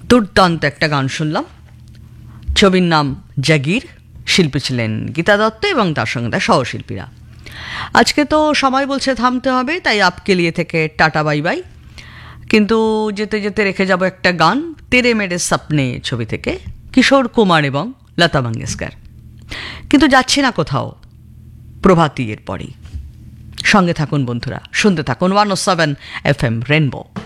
দুর্দান্ত একটা গান শুনলাম। ছবির নাম জাগির, শিল্পী ছিলেন গীতা দত্ত এবং তার সঙ্গে তার সহশিল্পীরা। আজকে তো সময় বলছে থামতে হবে, তাই আপকে লিয়ে থেকে টাটা বাই বাই। কিন্তু যেতে যেতে রেখে যাব একটা গান, তেরে মেরে সপনে ছবি থেকে, কিশোর কুমার এবং লতা মঙ্গেশকর। কিন্তু যাচ্ছি না কোথাও, প্রভাতী এর পরেই। সঙ্গে থাকুন বন্ধুরা, শুনতে থাকুন 107 FM রেনবো।